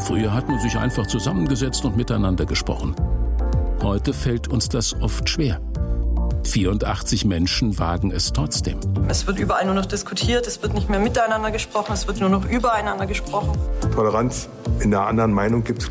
Früher hat man sich einfach zusammengesetzt und miteinander gesprochen. Heute fällt uns das oft schwer. 84 Menschen wagen es trotzdem. Es wird überall nur noch diskutiert, es wird nicht mehr miteinander gesprochen, es wird nur noch übereinander gesprochen. Toleranz in der anderen Meinung gibt es,